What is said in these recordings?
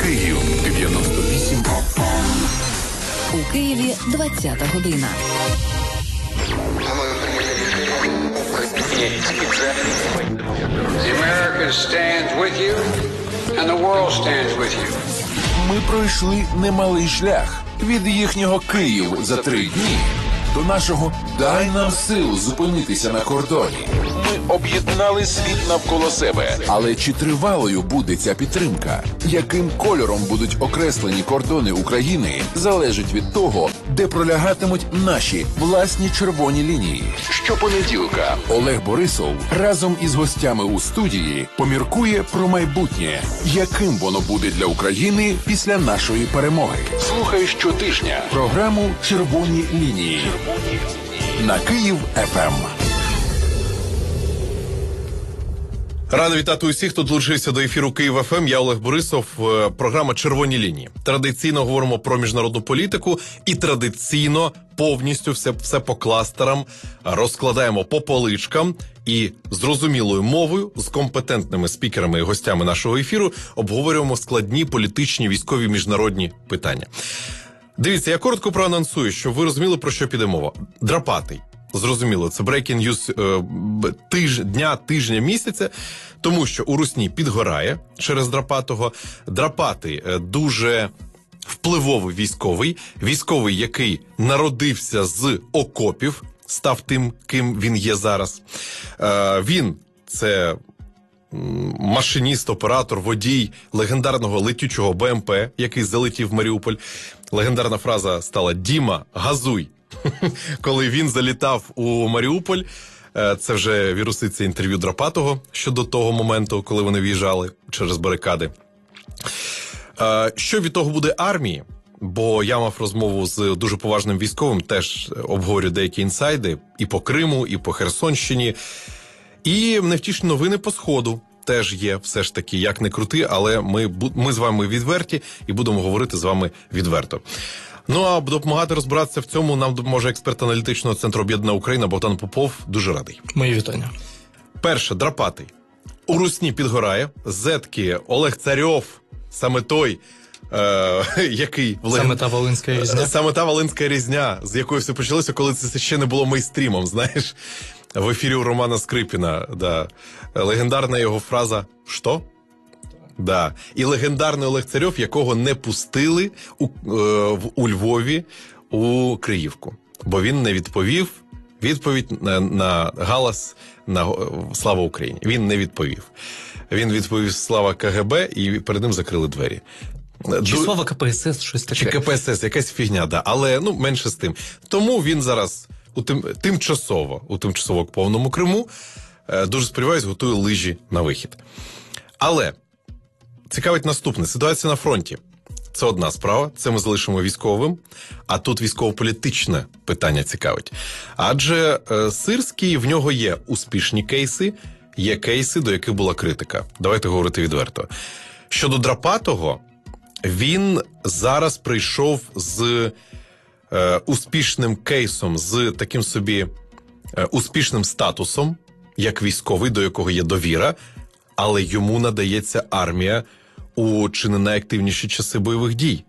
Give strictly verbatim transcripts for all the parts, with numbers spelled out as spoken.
Київ дев'яносто вісім. У Києві двадцята година. The America stands with you, and the world stands with you. Ми пройшли немалий шлях від їхнього Київ за три дні до нашого «дай нам сил зупинитися на кордоні». Ми об'єднали світ навколо себе. Але чи тривалою буде ця підтримка? Яким кольором будуть окреслені кордони України, залежить від того, де пролягатимуть наші власні червоні лінії. Щопонеділка Олег Борисов разом із гостями у студії поміркує про майбутнє, яким воно буде для України після нашої перемоги. Слухай щотижня програму «Червоні лінії» на Київ еф ем. Радий вітати усіх, хто долучився до ефіру Київ еф ем. Я Олег Борисов. Програма «Червоні лінії». Традиційно говоримо про міжнародну політику і традиційно повністю все, все по кластерам розкладаємо по поличкам і зрозумілою мовою з компетентними спікерами і гостями нашого ефіру обговорюємо складні політичні, військові, міжнародні питання. Дивіться, я коротко проанонсую, щоб ви розуміли, про що піде мова. Драпатий. Зрозуміло, це breaking news е, тиж, дня, тижня, місяця, тому що у Русні підгорає через Драпатого. Драпатий е, дуже впливовий військовий, військовий, який народився з окопів, став тим, ким він є зараз. Е, він – це машиніст, оператор, водій легендарного летючого Бе Ем Пе, який залетів в Маріуполь. Легендарна фраза стала «Діма, газуй!» Коли він залітав у Маріуполь. Це вже віруситься інтерв'ю Драпатого щодо того моменту, коли вони в'їжджали через барикади. Що від того буде армії? Бо я мав розмову з дуже поважним військовим, теж обговорю деякі інсайди і по Криму, і по Херсонщині. І невтішні новини по Сходу теж є, все ж таки, як не крути, але ми, ми з вами відверті і будемо говорити з вами відверто. Ну, а допомагати розбиратися в цьому нам допоможе експерт аналітичного центру «Об'єднана Україна» Богдан Попов. Дуже радий. Мої вітання. Перше, Драпатий. У Русні підгорає. Зетки Олег Царьов, саме той, е, який... Саме та Волинська різня. Саме та Волинська різня, з якої все почалося, коли це ще не було мейнстрімом, знаєш. В ефірі у Романа Скрипіна, да. Легендарна його фраза «Що?» Да. І легендарний Олег Царьов, якого не пустили у, е, в, у Львові у Криївку. Бо він не відповів відповідь на, на галас на «Слава Україні». Він не відповів. Він відповів «Слава Ка Ге Бе» і перед ним закрили двері. Чи Ду... слава Ка Пе Ес Ес, щось таке. Чи Ка Пе Ес Ес, якась фігня, да. Але, ну, менше з тим. Тому він зараз у тим, тимчасово, у тимчасово окупованому Криму, е, дуже сподіваюсь, готує лижі на вихід. Але цікавить наступне. Ситуація на фронті. Це одна справа, це ми залишимо військовим, а тут військово-політичне питання цікавить. Адже е, Сирський, в нього є успішні кейси, є кейси, до яких була критика. Давайте говорити відверто. Щодо Драпатого, він зараз прийшов з е, успішним кейсом, з таким собі е, успішним статусом, як військовий, до якого є довіра, але йому надається армія у чи не найактивніші часи бойових дій.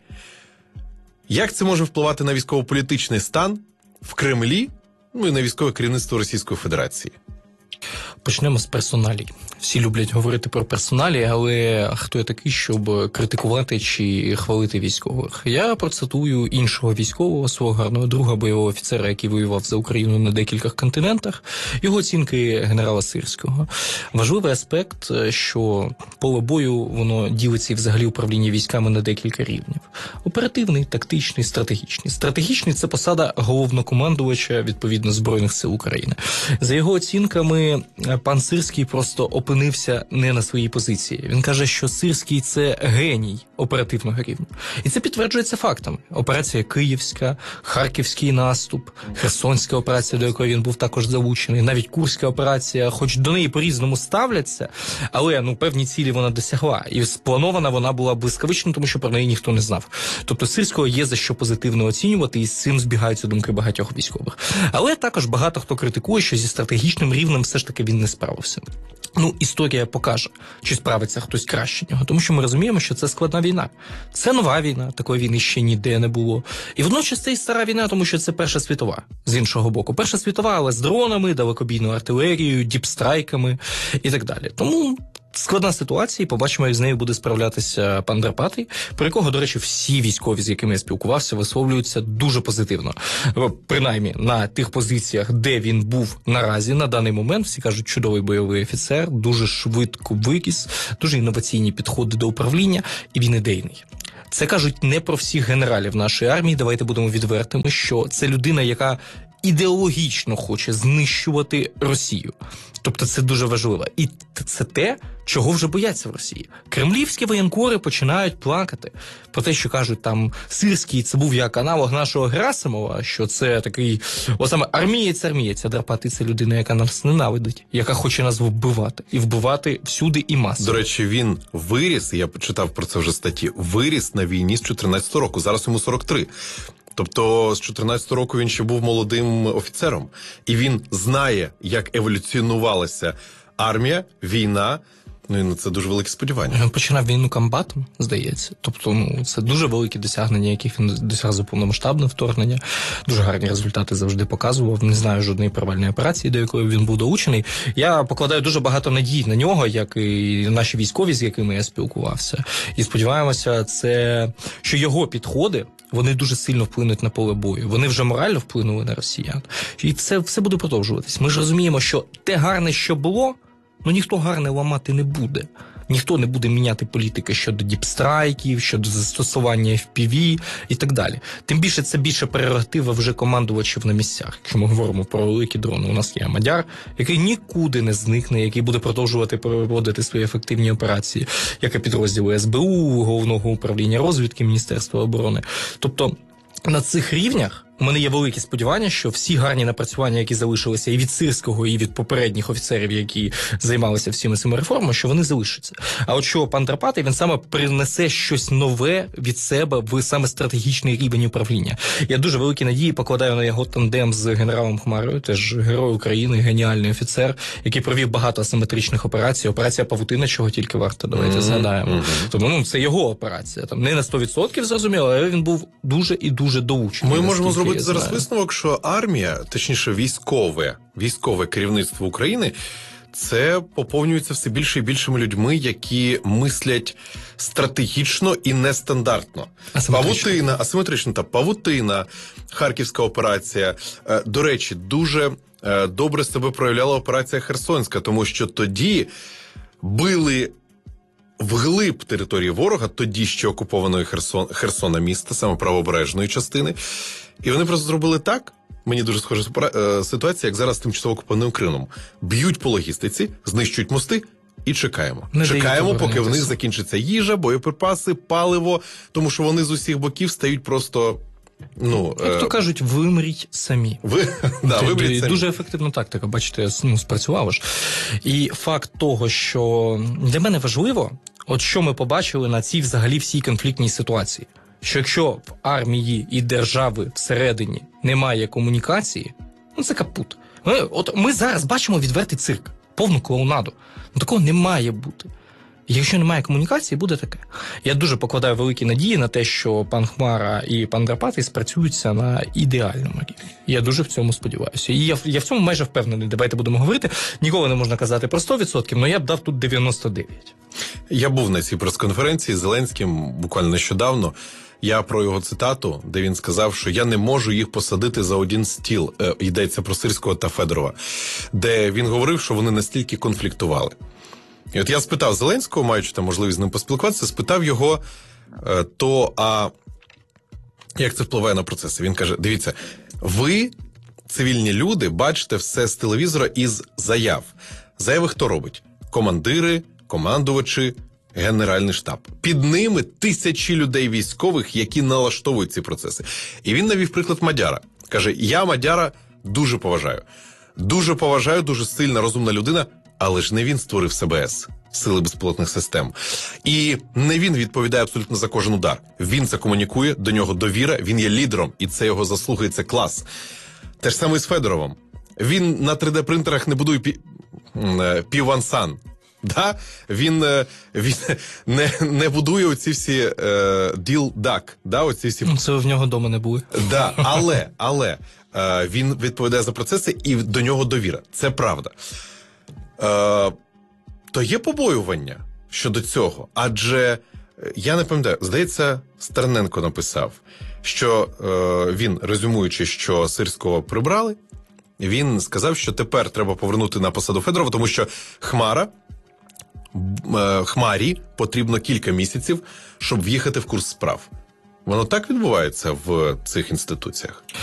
Як це може впливати на військово-політичний стан в Кремлі, ну і на військове керівництво Російської Федерації? Почнемо з персоналій. Всі люблять говорити про персоналі, але хто я такий, щоб критикувати чи хвалити військових? Я процитую іншого військового, свого гарного друга, бойового офіцера, який воював за Україну на декількох континентах, його оцінки генерала Сирського. Важливий аспект, що поле бою, воно ділиться і взагалі управління військами на декілька рівнів. Оперативний, тактичний, стратегічний. Стратегічний – це посада головнокомандувача, відповідно, Збройних сил України. За його оцінками, пан Сирський просто опинився не на своїй позиції. Він каже, що Сирський – це геній оперативного рівня. І це підтверджується фактами. Операція Київська, Харківський наступ, Херсонська операція, до якої він був також залучений, навіть Курська операція, хоч до неї по-різному ставляться, але ну, певні цілі вона досягла. І спланована вона була блискавично, тому що про неї ніхто не знав. Тобто Сирського є за що позитивно оцінювати, і з цим збігаються думки багатьох військових. Але також багато хто критикує, що зі стратегічним рівнем все ж таки він не справився. Ну, історія покаже, чи справиться хтось краще нього. Тому що ми розуміємо, що це складна війна. Це нова війна, такої війни ще ніде не було. І водночас це і стара війна, тому що це Перша світова, з іншого боку. Перша світова, але з дронами, далекобійною артилерією, діпстрайками і так далі. Тому складна ситуація, і побачимо, як з нею буде справлятися пан Драпатий, про якого, до речі, всі військові, з якими я спілкувався, висловлюються дуже позитивно. Принаймні, на тих позиціях, де він був наразі, на даний момент, всі кажуть, чудовий бойовий офіцер, дуже швидко виріс, дуже інноваційні підходи до управління, і він ідейний. Це кажуть не про всіх генералів нашої армії, давайте будемо відвертими, що це людина, яка ідеологічно хоче знищувати Росію. Тобто це дуже важливо. І це те, чого вже бояться в Росії. Кремлівські воєнкори починають плакати про те, що кажуть, там, Сирський, це був як аналог нашого Герасимова, що це такий, ось саме армієць-армієць, а Драпатий – це людина, яка нас ненавидить, яка хоче нас вбивати. І вбивати всюди і масово. До речі, він виріс, я почитав про це вже статті, виріс на війні з чотирнадцятого року, зараз йому сорок три. Тобто з чотирнадцятого року він ще був молодим офіцером. І він знає, як еволюціонувалася армія, війна. Ну і на це дуже великі сподівання. Він починав війну комбатом, здається. Тобто, ну, це дуже великі досягнення, яких він досяг за повномасштабне вторгнення. Дуже гарні результати завжди показував. Не знаю жодної провальної операції, до якої він був долучений. Я покладаю дуже багато надій на нього, як і наші військові, з якими я спілкувався. І сподіваємося, це, що його підходи, вони дуже сильно вплинуть на поле бою. Вони вже морально вплинули на росіян. І це все буде продовжуватись. Ми ж розуміємо, що те гарне, що було, ну ніхто гарне ламати не буде. Ніхто не буде міняти політики щодо діпстрайків, щодо застосування еф пі ві і так далі. Тим більше це більше прерогатива вже командувачів на місцях. Якщо ми говоримо про великі дрони, у нас є Мадяр, який нікуди не зникне, який буде продовжувати проводити свої ефективні операції, як і підрозділи ес бе у, Головного управління розвідки Міністерства оборони. Тобто на цих рівнях у мене є великі сподівання, що всі гарні напрацювання, які залишилися і від Сирського, і від попередніх офіцерів, які займалися всіми цими реформами, що вони залишаться. А от що пан Драпатий, він саме принесе щось нове від себе в саме стратегічний рівень управління. Я дуже великі надії покладаю на його тандем з генералом Хмарою, теж герой України, геніальний офіцер, який провів багато асиметричних операцій. Операція Павутина, чого тільки варто, давайте mm-hmm. згадаємо. Mm-hmm. Тому ну, це його операція. Там не на сто відсотків зрозуміло, але він був дуже і дуже долучений. Ми можемо зробити зараз висновок, що армія, точніше військове, військове керівництво України, це поповнюється все більше і більшими людьми, які мислять стратегічно і нестандартно. Павутина, асиметрично, та Павутина, Харківська операція. До речі, дуже добре себе проявляла операція Херсонська, тому що тоді били вглиб території ворога, тоді ще окупованої Херсон, Херсона міста, саме правобережної частини. І вони просто зробили так, мені дуже схожа ситуація, як зараз з тимчасово окупованим Кримом. B'ють по логістиці, знищують мости і чекаємо. Не чекаємо, поки в них закінчиться їжа, боєприпаси, паливо, тому що вони з усіх боків стають просто... Ну, як то е... кажуть, вимріть самі. Ви... да, вимріть самі. Дуже ефективна тактика, бачите, ну, спрацювала ж. І факт того, що для мене важливо, от що ми побачили на цій взагалі всій конфліктній ситуації. Що якщо в армії і держави всередині немає комунікації, ну це капут. Ми, от ми зараз бачимо відвертий цирк, повну клоунаду. Ну такого не має бути. Якщо немає комунікації, буде таке. Я дуже покладаю великі надії на те, що пан Хмара і пан Драпатий спрацюються на ідеальному рівні. Я дуже в цьому сподіваюся. І я, я в цьому майже впевнений. Давайте будемо говорити. Ніколи не можна казати про сто відсотків, але я б дав тут дев'яносто дев'ять. Я був на цій прес-конференції з Зеленським буквально нещодавно. Я про його цитату, де він сказав, що я не можу їх посадити за один стіл. Е, йдеться про Сирського та Федорова. Де він говорив, що вони настільки конфліктували. І от я спитав Зеленського, маючи там можливість з ним поспілкуватися, спитав його, е, то, а як це впливає на процеси? Він каже, дивіться, ви, цивільні люди, бачите все з телевізора із заяв. Заяви хто робить? Командири, командувачі, Генеральний штаб. Під ними тисячі людей військових, які налаштовують ці процеси. І він навів приклад Мадяра. Каже, я Мадяра дуже поважаю. Дуже поважаю, дуже сильна, розумна людина, але ж не він створив Се Бе Ес, Сили безпілотних систем. І не він відповідає абсолютно за кожен удар. Він це комунікує, до нього довіра, він є лідером, і це його заслуга, і це клас. Те ж саме і з Федоровим. Він на три де принтерах не будує пі... Півансан. Да? Він, е, він не, не будує оці всі е, діл-дак, да? Оці всі... Ну, це ви в нього вдома не були. Да, але, але е, він відповідає за процеси і до нього довіра. Це правда. Е, то є побоювання щодо цього, адже я не пам'ятаю, здається, Стерненко написав, що е, він, резюмуючи, що Сирського прибрали, він сказав, що тепер треба повернути на посаду Федорова, тому що Хмара, е, Хмарі потрібно кілька місяців, щоб в'їхати в курс справ. Воно так відбувається в цих інституціях?